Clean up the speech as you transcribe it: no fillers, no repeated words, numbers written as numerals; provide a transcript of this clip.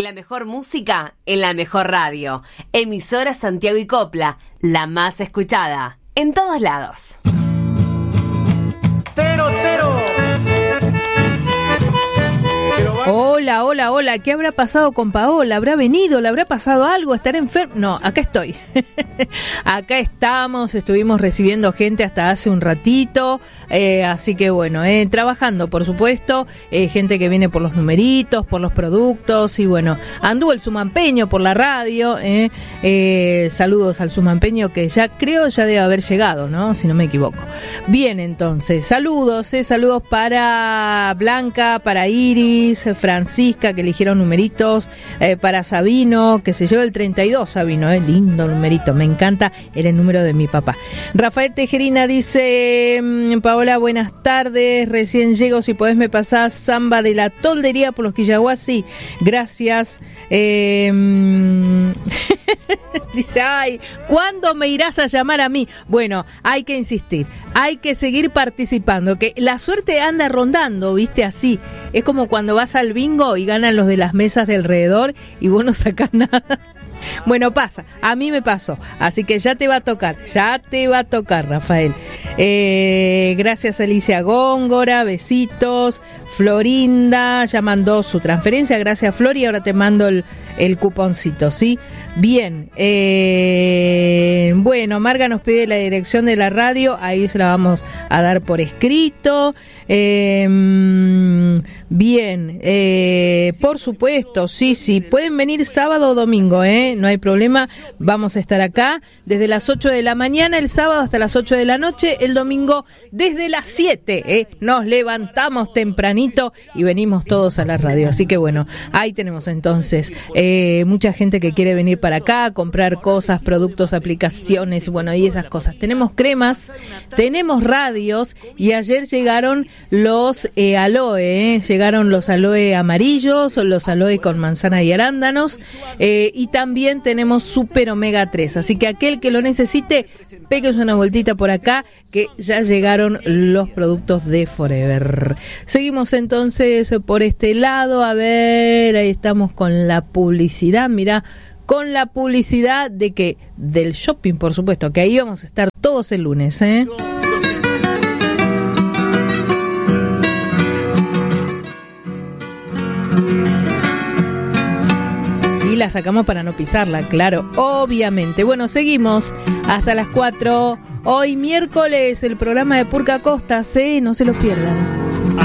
La mejor música en la mejor radio. Emisora Santiago y Copla, la más escuchada en todos lados. Tero. Hola, hola, hola. ¿Qué habrá pasado con Paola? ¿Habrá venido? ¿Le habrá pasado algo? ¿Estará enfermo? No, acá estoy. Acá estamos. Estuvimos recibiendo gente hasta hace un ratito. Así que bueno, trabajando, por supuesto. Gente que viene por los numeritos, por los productos. Y bueno, anduvo el Sumampeño por la radio. Saludos al Sumampeño que ya creo ya debe haber llegado, ¿no? Si no me equivoco. Bien, entonces, saludos para Blanca, para Iris, Francisca, que eligieron numeritos, para Sabino, que se lleva el 32, Sabino, lindo numerito, me encanta, era el número de mi papá. Rafael Tejerina dice, Paola, buenas tardes, recién llego, si podés me pasás samba de la toldería por los Quillahuasi, gracias. Dice, ay, ¿cuándo me irás a llamar a mí? Bueno, hay que insistir, hay que seguir participando, que la suerte anda rondando, viste, así, es como cuando vas al bingo y ganan los de las mesas de alrededor y vos no sacás nada. Bueno, pasa, a mí me pasó, así que ya te va a tocar, Rafael. Gracias Alicia Góngora, besitos. Florinda ya mandó su transferencia, gracias Flor, y ahora te mando el cuponcito, ¿sí? Bien, bueno, Marga nos pide la dirección de la radio, ahí se la vamos a dar por escrito. Bien, por supuesto, sí, pueden venir sábado o domingo, no hay problema, vamos a estar acá desde las 8 de la mañana el sábado hasta las 8 de la noche, el domingo desde las 7, nos levantamos tempranito y venimos todos a la radio, así que bueno, ahí tenemos entonces mucha gente que quiere venir para acá, comprar cosas, productos, aplicaciones, bueno, y esas cosas. Tenemos cremas, tenemos radios, y ayer llegaron los aloe, llegaron los aloe amarillos, los aloe con manzana y arándanos, y también tenemos Super Omega 3, así que aquel que lo necesite, péguese una vueltita por acá, que ya llegaron los productos de Forever. Seguimos entonces por este lado, a ver, ahí estamos con la publicidad, mirá, con la publicidad de que del shopping, por supuesto, que ahí vamos a estar todos el lunes, Y la sacamos para no pisarla, claro, obviamente. Bueno, seguimos hasta las 4. Hoy miércoles el programa de Purca Costas, no se los pierdan.